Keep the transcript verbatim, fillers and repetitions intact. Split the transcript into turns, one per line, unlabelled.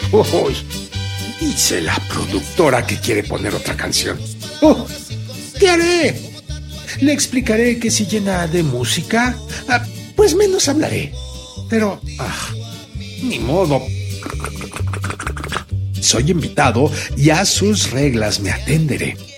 Uy, dice la productora que quiere poner otra canción. Oh, ¿qué haré? Le explicaré que si llena de música, ah, pues menos hablaré. Pero, ah, ni modo. Soy invitado y a sus reglas me atenderé.